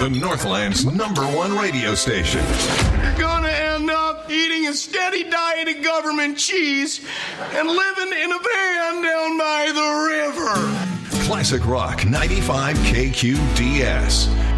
the Northland's #1 radio station. You're gonna end up eating a steady diet of government cheese and living in a van down by the river. Classic Rock 95 KQDS.